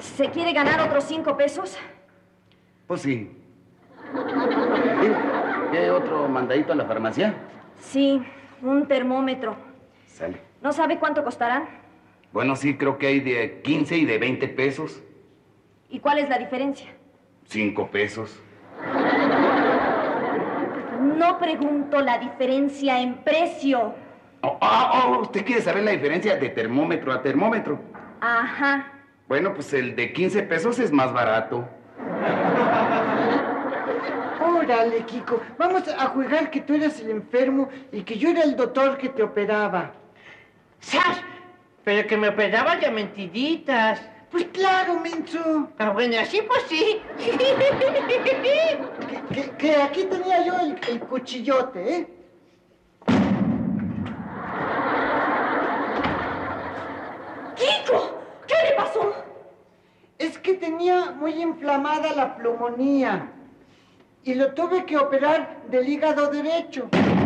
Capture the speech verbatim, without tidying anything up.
¿Se quiere ganar otros cinco pesos? Pues sí. Digo, ¿qué otro mandadito a la farmacia? Sí, un termómetro. Sale. ¿No sabe cuánto costarán? Bueno, sí, creo que hay de quince y de veinte pesos. ¿Y cuál es la diferencia? Cinco pesos. No pregunto la diferencia en precio. Oh, oh, oh, ¿usted quiere saber la diferencia de termómetro a termómetro? Ajá. Bueno, pues el de quince pesos es más barato. Órale, Kiko, vamos a jugar que tú eras el enfermo y que yo era el doctor que te operaba. ¡Sas! Pero que me operaba ya mentiditas. Pues claro, menso. Ah, bueno, así pues sí. Que, que, que aquí tenía yo el, el cuchillote, ¿eh? ¡Kiko! ¿Qué le pasó? Es que tenía muy inflamada la pulmonía y lo tuve que operar del hígado derecho.